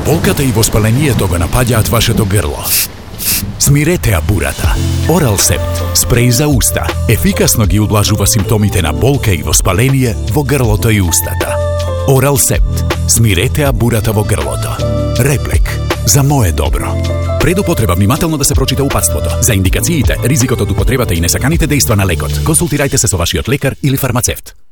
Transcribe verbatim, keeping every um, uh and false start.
болката и воспалението го напаѓаат вашето грло. Смирете абурата. Оралсепт, спреј за уста, ефикасно ги удлажува симптомите на болка и воспаление во грлото и устата. Оралсепт, смирете абурата во грлото. Реплек, за мое добро. Пред употреба внимателно да се прочита упатството. За индикациите, ризикот од употребата и несаканите дејства на лекот, консултирајте се со вашиот лекар или фармацевт.